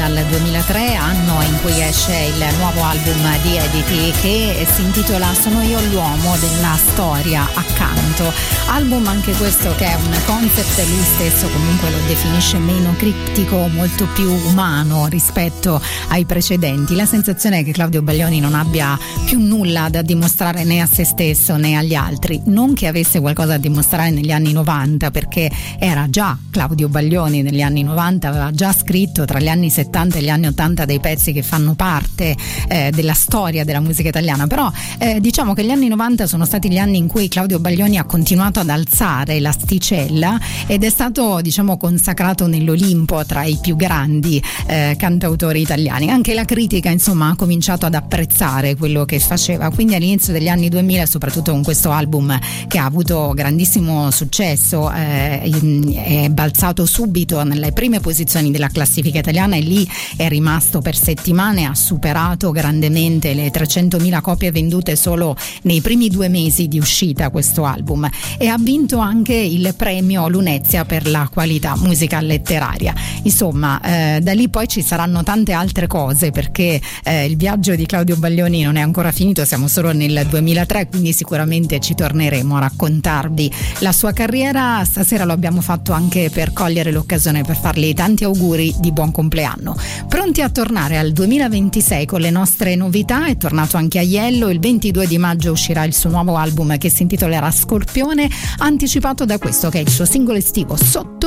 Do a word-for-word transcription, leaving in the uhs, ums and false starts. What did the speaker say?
dal duemilatré, anno in cui esce il nuovo album di Edity, che si intitola Sono io l'uomo della storia accanto. Album anche questo che è un concept, lui stesso comunque lo definisce meno criptico, molto più umano rispetto ai precedenti. La sensazione è che Claudio Baglioni non abbia più nulla da dimostrare né a se stesso né agli altri, non che avesse qualcosa da dimostrare negli anni novanta, perché era già Claudio Baglioni negli anni novanta, aveva già scritto tra gli anni settanta e gli anni ottanta dei pezzi che fanno parte eh, della storia della musica italiana, però eh, diciamo che gli anni novanta sono stati gli anni in cui Claudio Baglioni ha continuato ad alzare l'asticella ed è stato, diciamo, consacrato nell'Olimpo tra i più grandi eh, cantautori italiani. Anche la critica, insomma, ha cominciato ad apprezzare quello che faceva, quindi all'inizio degli anni duemila, soprattutto con questo album che ha avuto grandissimo successo, eh, è balzato subito nelle prime posizioni della classifica italiana e lì è rimasto per settimane, ha superato grandemente le trecentomila copie vendute solo nei primi due mesi di uscita questo album, e ha vinto anche il premio Lunezia per la qualità musical letteraria. Insomma, eh, da lì poi ci saranno tante altre cose, perché eh, il viaggio di Claudio Baglioni non è ancora finito, siamo solo nel duemilatré, quindi sicuramente ci torneremo a raccontarvi la sua carriera. Stasera lo abbiamo fatto anche per cogliere l'occasione per fargli tanti auguri di buon compleanno. Pronti a tornare al duemilaventisei con le nostre novità, è tornato anche Aiello, il ventidue di maggio uscirà il suo nuovo album che si intitolerà Scorpione, anticipato da questo che è il suo singolo estivo Sotto